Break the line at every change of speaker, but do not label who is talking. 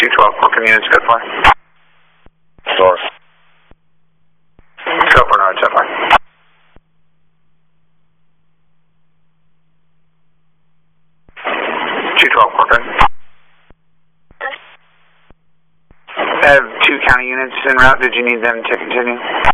212, Brooklyn units, good fly.
Source.
Go for North, fly. 212, Brooklyn. I have 2 county units en route. Did you need them to continue?